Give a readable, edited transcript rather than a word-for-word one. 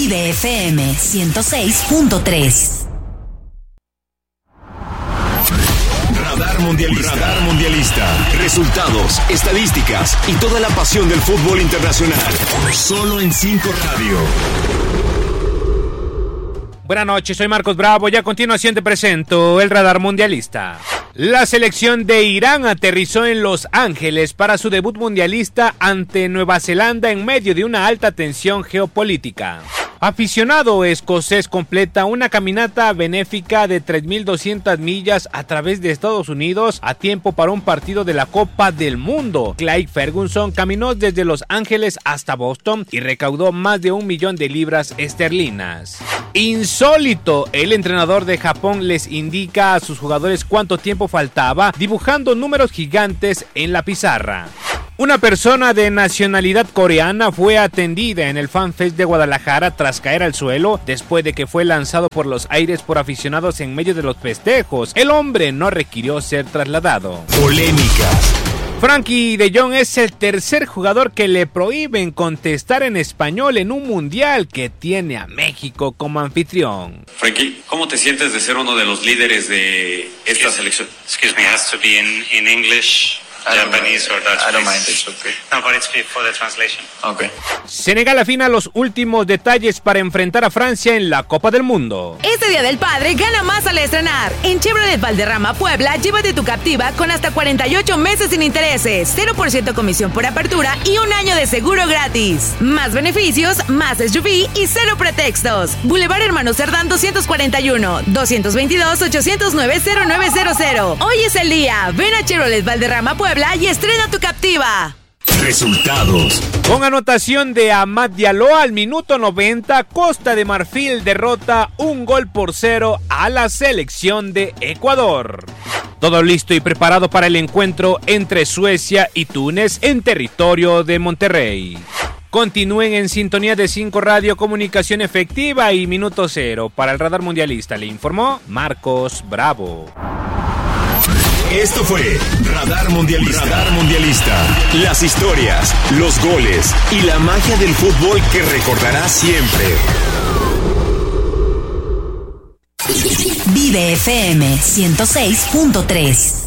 Vive FM 106.3. Radar Mundialista. Radar Mundialista. Resultados, estadísticas y toda la pasión del fútbol internacional. Solo en 5 Radio. Buenas noches, soy Marcos Bravo y a continuación te presento el Radar Mundialista. La selección de Irán aterrizó en Los Ángeles para su debut mundialista ante Nueva Zelanda en medio de una alta tensión geopolítica. Aficionado escocés completa una caminata benéfica de 3.200 millas a través de Estados Unidos a tiempo para un partido de la Copa del Mundo. Craig Ferguson caminó desde Los Ángeles hasta Boston y recaudó más de 1 millón de libras esterlinas. Insólito, el entrenador de Japón les indica a sus jugadores cuánto tiempo faltaba, dibujando números gigantes en la pizarra. Una persona de nacionalidad coreana fue atendida en el FanFest de Guadalajara tras caer al suelo después de que fue lanzado por los aires por aficionados en medio de los festejos. El hombre no requirió ser trasladado. Polémicas. Frankie de Jong es el tercer jugador que le prohíben contestar en español en un mundial que tiene a México como anfitrión. Frankie, ¿cómo te sientes de ser uno de los líderes de esta selección? Excuse me, has to be in English, Japanese or Dutch. I don't mind, it's okay. No, but it's for the translation. Okay. Senegal afina los últimos detalles para enfrentar a Francia en la Copa del Mundo. Este Día del Padre gana más al estrenar. En Chevrolet Valderrama, Puebla, llévate tu Captiva con hasta 48 meses sin intereses, 0% comisión por apertura y 1 año de seguro gratis. Más beneficios, más SUV y 0 pretextos. Boulevard Hermano Cerdán 241, 222-809-0900. Hoy es el día. Ven a Chevrolet Valderrama, Puebla y estrena tu Captiva. Resultados. Con anotación de Amad Diallo al minuto 90, Costa de Marfil derrota 1-0 a la selección de Ecuador. Todo listo y preparado para el encuentro entre Suecia y Túnez en territorio de Monterrey. Continúen en sintonía de 5 Radio, comunicación efectiva y minuto cero. Para el Radar Mundialista le informó Marcos Bravo. Esto fue Radar Mundialista. Radar Mundialista. Las historias, los goles y la magia del fútbol que recordarás siempre. Vive FM 106.3.